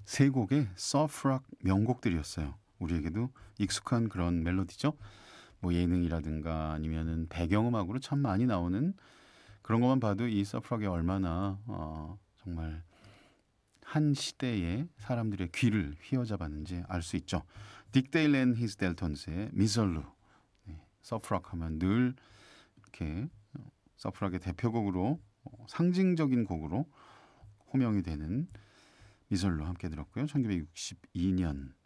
세 곡의 서프락 명곡들이었어요. 우리에게도 익숙한 그런 멜로디죠. 뭐 예능이라든가 아니면은 배경음악으로 참 많이 나오는 그런 것만 봐도 이 서프락이 얼마나 정말 한 시대의 사람들의 귀를 휘어잡았는지 알 수 있죠. 딕 데일 앤 히즈 델톤스의 미설루. 네, 서프락 하면 늘 이렇게 서프락의 대표곡으로 상징적인 곡으로 호명이 되는 미설루 함께 들었고요. 1962년